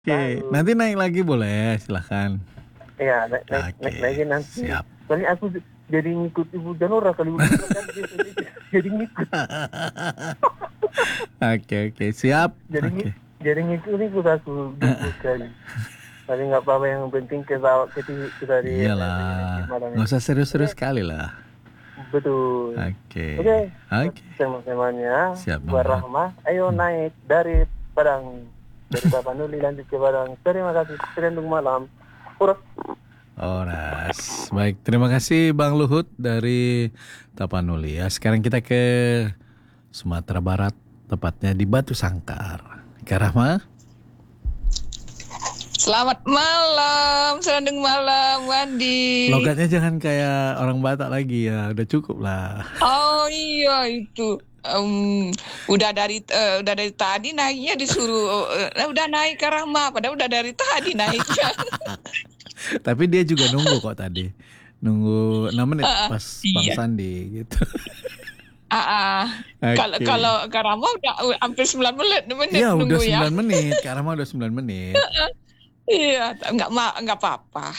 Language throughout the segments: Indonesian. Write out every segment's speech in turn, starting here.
Oke, Lalu, nanti naik lagi boleh, silahkan. ya naik Oke, lagi nanti. siap. Soalnya aku jadi ngikut Ibu Janora kali Ibu Janora kan jadi ngikut. Oke, siap. Jadi Oke. jadi ngikut aku 20 kali. Tapi nggak apa-apa, yang penting kita di Iyalah, malam nggak ini. usah Oke, serius-serius kali lah. betul. Oke, Oke, buat oke. teman-temannya, Siap Bang buat Luhut. Rahma, ayo naik dari Padang, dari Tapanuli lanjut ke Padang. Terima kasih, terendung malam. Urat. Oras. Baik, terima kasih Bang Luhut dari Tapanuli ya. Sekarang kita ke Sumatera Barat, tepatnya di Batu Sangkar. Kak Rahma? Selamat malam, serandeng malam, Wandi. Logatnya jangan kayak orang Batak lagi ya, udah cukup lah. Oh iya itu. Udah dari tadi naiknya disuruh udah naik ke Rahma, padahal udah dari tadi naiknya. Tapi dia juga nunggu kok tadi. Nunggu 6 menit pas Bang Iya. Sandi gitu. Kalau Oke. kalau ke Rahma udah hampir 9 menit Iya udah nunggu 9 ya. menit. Kak Rahma udah 9 menit. Iya, nggak apa-apa.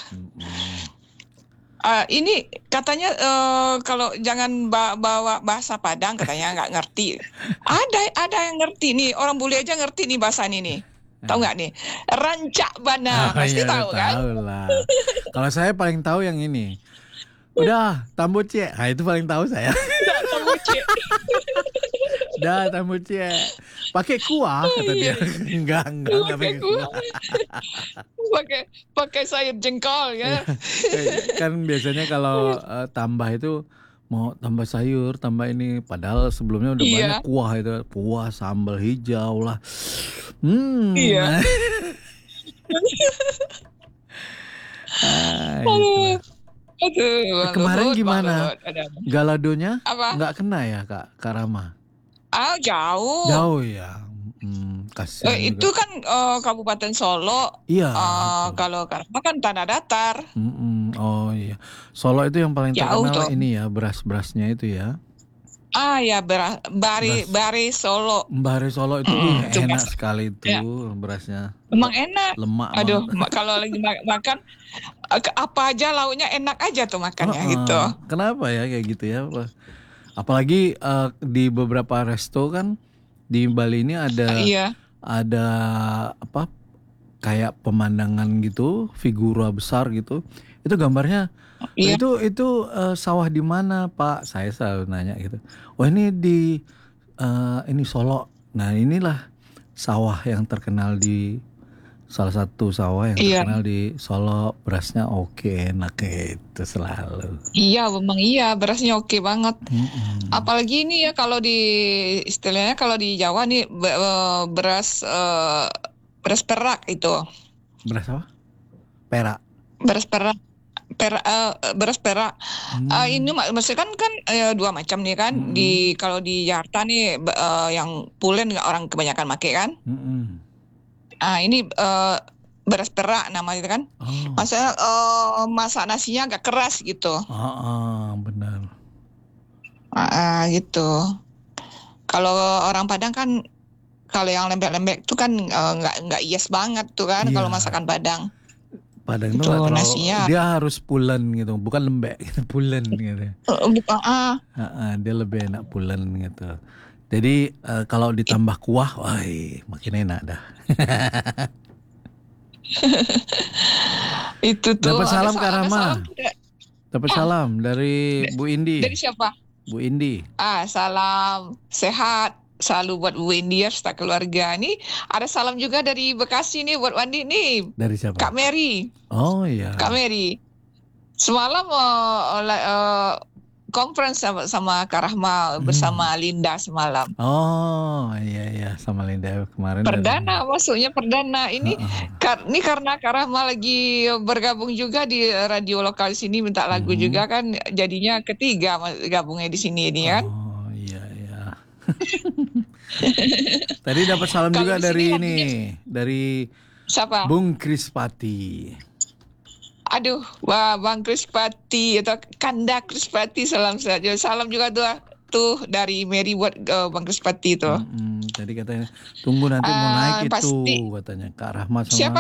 Ini katanya kalau jangan bawa bahasa Padang, katanya nggak ngerti. Ada yang ngerti nih, orang bule aja ngerti nih bahasa ini nih. Tahu nggak nih? Rancak Bana, pasti Iya udah tahu kan? tahu lah. Kalau saya paling tahu yang ini. Udah, tambucie. Nah, itu paling tahu saya. Nggak tahu Cik. Udah, tambucie. Pakai kuah kata dia. Enggak pakai kuah. pakai sayur jengkol ya. Kan biasanya kalau tambah itu mau tambah sayur, tambah ini. Padahal sebelumnya udah Iya. banyak kuah itu. Kuah, sambal hijau lah. Iya. Gitu. Aduh, Kemarin Luhut, Bang gimana? Luhut. Ada Galadonya apa? nggak kena ya Kak Rama? Jauh. Jauh ya. Kasihan Itu juga. kan Kabupaten Solo. Iya. Kalau Karma kan tanah datar. Oh iya. Solo itu yang paling Jauh terkenal tuh. ini ya, beras-berasnya itu ya. Ya Bari Solo. Mbari Solo itu Itu enak masak. sekali itu Ya. berasnya. Emang enak. Lemak Aduh, banget. kalau lagi makan apa aja lauknya enak aja tuh makannya gitu. Kenapa ya kayak gitu ya? Apalagi di beberapa resto kan di Bali ini Iya. ada apa? Kayak pemandangan gitu, figura besar gitu. Itu gambarnya Iya. itu sawah di mana, Pak? Saya selalu nanya gitu. Oh, ini di ini Solo. Nah, inilah sawah yang terkenal di salah satu sawah yang Iya. terkenal di Solo. Berasnya oke, enak itu selalu. Iya, memang iya, berasnya oke banget. Apalagi ini ya kalau di istilahnya kalau di Jawa nih beras perak itu. Beras apa? Perak. Beras perak. Beras perak. Ini maksudnya kan 2 macam nih kan. Kalau di Jakarta nih yang pulen nggak orang kebanyakan make kan. Ini beras perak namanya kan. Maksudnya masak nasinya agak keras gitu. Benar. Gitu. Kalau orang Padang kan kalau yang lembek-lembek itu kan nggak yes banget tuh kan kalau masakan Padang. Padang itu Itu nggak terlalu, nasinya. dia harus pulen gitu, bukan lembek gitu, pulen gitu. Dia lebih enak pulen gitu. Jadi kalau ditambah kuah, wah makin enak dah. Itu tuh. Dapat salam Kak ada Rama. salam tidak? Dapat salam dari Bu Indi. Dari siapa? Bu Indi. Salam sehat selalu buat Bu Indi ya, serta keluarga. Nih ada salam juga dari Bekasi nih buat Wandi nih. Dari siapa? Kak Mary. Oh iya. Kak Mary. Semalam conference sama Kak Rahma bersama Linda semalam. Oh iya sama Linda kemarin. Perdana masuknya perdana. Ini karena Kak Rahma lagi bergabung juga di radio lokal sini minta lagu juga kan, jadinya ketiga gabungnya di sini ini kan. Oh iya. Tadi dapat salam juga dari ini, dari siapa? Bung Krispati. Aduh, wah Bang Krispati atau Kanda Krispati, salam saja. Salam juga tuh tuh dari Mary buat Bang Krispati itu. Jadi katanya tunggu nanti mau naik itu Pasti. katanya Kak Rahmat sama Siapa?